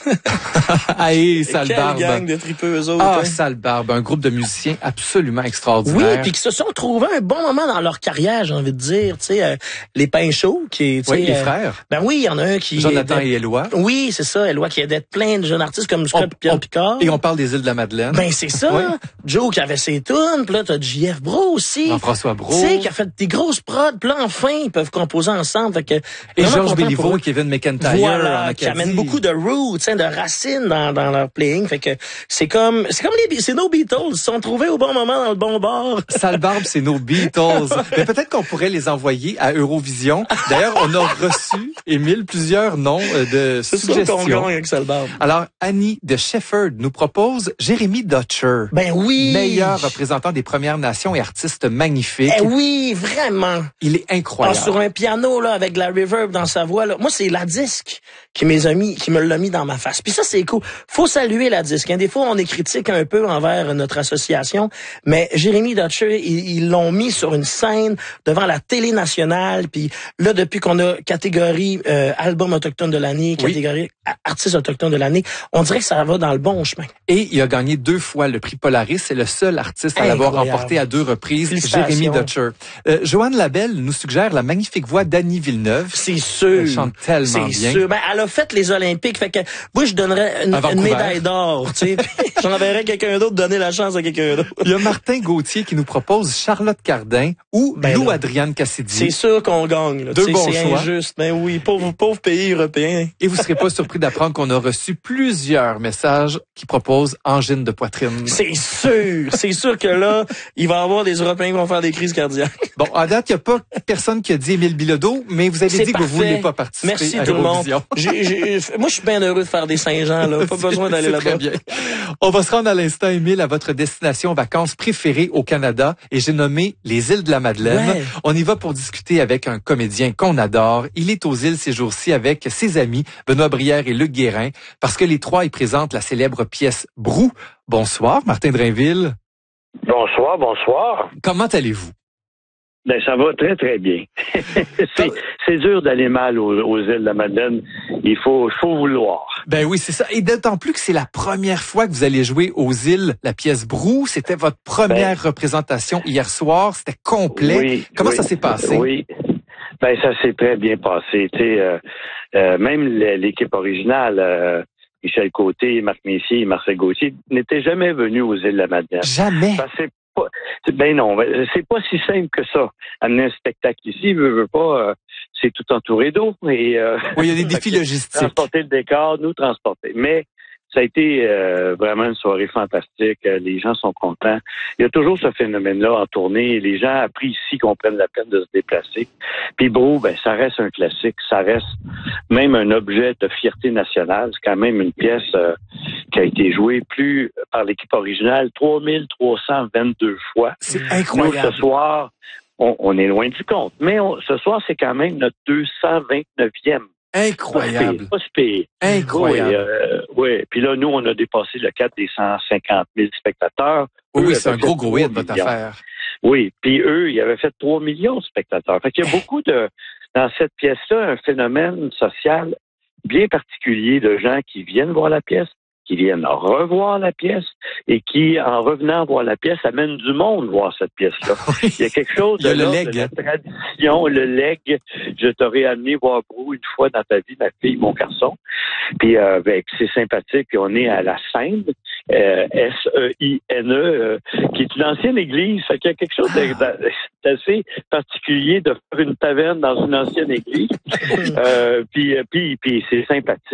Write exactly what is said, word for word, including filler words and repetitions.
Aïe, Sale Quelle Barbe. gang de tripeux, eux autres. Ah, hein? Sale Barbe, un groupe de musiciens absolument Oui, extraordinaire. puis qui se sont trouvés un bon moment dans leur carrière, j'ai envie de dire. Tu sais, euh, les Pains Chauds, qui, tu sais, Oui, les euh, frères. Ben oui, il y en a un qui. Jonathan aidait- et Éloi. Oui, c'est ça, Éloi qui aidait plein de jeunes artistes comme Scott On- Pierre on- Picard. Et on parle des îles de la Madeleine. Ben c'est ça. Oui. Joe qui avait ses tunes, puis là t'as J F Bro aussi. Jean-François Brault. Tu sais, qui a fait des grosses prods, puis là enfin ils peuvent composer ensemble. Fait que, Et vraiment Georges content pour Béliveau eux. et Kevin McIntyre en Voilà, Acadie. qui amènent beaucoup de roots, hein, de racines dans, dans leur playing. Fait que c'est comme, c'est comme les, c'est nos Beatles, ils se sont trouvés au bon moment dans le bon bar. Sale Barbe, c'est nos Beatles. Mais peut-être qu'on pourrait les envoyer à Eurovision. D'ailleurs, on a reçu, Émile, plusieurs noms euh, de C'est sûr qu'on suggestions. gagne avec Sale Barbe. Alors, Annie de Shefford nous propose Jérémy Dutcher. Ben oui. Meilleur représentant des Premières Nations et artiste magnifique. Eh oui, vraiment. Il est Ah, incroyable. sur un piano là avec de la reverb dans sa voix là. Moi c'est la disque qui mes amis qui me l'a mis dans ma face. Puis ça c'est cool. Faut saluer la disque. Hein. Des fois on est critique un peu envers notre association, mais Jérémy Dutcher ils, ils l'ont mis sur une scène devant la télé nationale. Puis là depuis qu'on a catégorie euh, album autochtone de l'année, Oui. catégorie artiste autochtone de l'année, on dirait que ça va dans le bon chemin. Et il a gagné deux fois le prix Polaris. C'est le seul artiste à l'avoir Incroyable. remporté à deux reprises, Félicitations. Jérémy Dutcher. Euh, Joanne Labelle nous suggère la magnifique voix d'Annie Villeneuve. C'est sûr. Elle chante tellement C'est bien. sûr. Ben, elle a fait les Olympiques. Fait que moi, je donnerais une, À une Vancouver. médaille d'or. Tu sais. J'en enverrais quelqu'un d'autre donner la chance à quelqu'un d'autre. Il y a Martin Gauthier qui nous propose Charlotte Cardin ou Ben Lou là. Adrienne C'est Cassidy. sûr qu'on gagne. Là. Deux Tu sais, bons c'est choix. injuste. Ben oui, pauvre, pauvre pays européen. Et vous serez pas surpris d'apprendre qu'on a reçu plusieurs messages qui proposent angine de poitrine. C'est sûr. C'est sûr que là, il va y avoir des Européens qui vont faire des crises cardiaques. Bon, à date, il n'y a pas personne qui a dit Émile Bilodeau, mais vous avez C'est dit que vous parfait. voulez pas participer Merci à tout le monde. l'Eurovision. J'ai- j'ai- moi, je suis bien heureux de faire des Saint-Jean. Là. Pas besoin d'aller C'est là-bas. très bien. On va se rendre à l'instant, Émile, à votre destination vacances préférée au Canada, et j'ai nommé les îles de la Madeleine. Ouais. On y va pour discuter avec un comédien qu'on adore. Il est aux îles ces jours-ci avec ses amis, Benoît Brière et Luc Guérin, parce que les trois y présentent la célèbre pièce Brou. Bonsoir, Martin Drainville. Bonsoir, bonsoir. Comment allez-vous? Ben, ça va très, très bien. c'est, c'est dur d'aller mal aux, aux îles de la Madeleine. Il faut, il faut vouloir. Ben oui, c'est ça. Et d'autant plus que c'est la première fois que vous allez jouer aux îles la pièce Brou. C'était votre première Ben, représentation hier soir. C'était complet. Oui, Comment oui, ça s'est passé? Oui. Ben, ça s'est très bien passé. Tu sais, euh, euh, même l'équipe originale, euh, Michel Côté, Marc Messier et Marcel Gauthier, n'étaient jamais venus aux îles de la Madeleine. Jamais. Parce que c'est pas, c'est- ben non, ben, c'est pas si simple que ça. Amener un spectacle ici, veut, veut pas, euh, c'est tout entouré d'eau. Et, euh, Oui, il y a des défis fait que logistiques. transporter le décor, nous transporter. Mais ça a été euh, vraiment une soirée fantastique. Euh, Les gens sont contents. Il y a toujours ce phénomène-là en tournée. Les gens apprécient qu'on prenne la peine de se déplacer. Puis Brou, ben ça reste un classique. Ça reste même un objet de fierté nationale. C'est quand même une pièce euh, qui a été jouée plus par l'équipe originale trois mille trois cent vingt-deux fois. C'est Nous, incroyable. ce soir, on, on est loin du compte. Mais on- ce soir, c'est quand même notre deux cent vingt-neuvième. Incroyable. Pas se payer. Incroyable. Oui, euh, oui. Puis là, nous, on a dépassé le cap des cent cinquante mille spectateurs. Oui, Eux oui, c'est un avaient gros fait gros hit, trois votre millions. affaire. Oui, puis eux, ils avaient fait trois millions de spectateurs. Fait qu'il y a beaucoup de, dans cette pièce-là, un phénomène social bien particulier de gens qui viennent voir la pièce, qui viennent revoir la pièce et qui, en revenant voir la pièce, amènent du monde voir cette pièce-là. Il y a quelque chose Il y a de, le là, leg. de la tradition, le leg. Je t'aurais amené voir Brou une fois dans ta vie, ma fille, mon garçon. Puis euh, ben, c'est sympathique. Puis on est à la Seine, euh, S E I N E, euh, qui est une ancienne église. Fait qu'il y a quelque chose de- de- d'assez particulier de faire une taverne dans une ancienne église. euh, puis, puis, puis c'est sympathique.